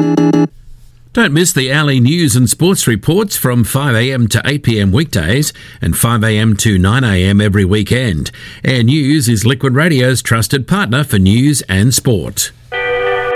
Don't miss the hourly news and sports reports from 5am to 8pm weekdays and 5am to 9am every weekend. Air News is Liquid Radio's trusted partner for news and sport.